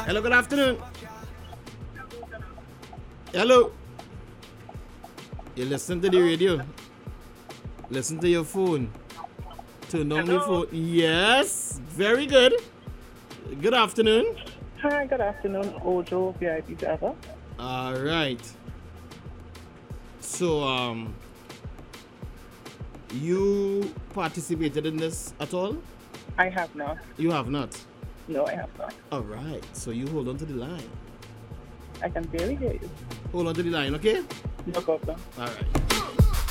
Hello, good afternoon. Hello. You listen to the radio. Listen to your phone. Turn down the phone. Yes. Very good. Good afternoon. Hi, good afternoon, Ojo, VIP driver. All right. So, you participated in this at all? I have not. You have not. No, I have not. All right. So you hold on to the line. I can barely hear you. Hold on to the line, okay? No problem. All right.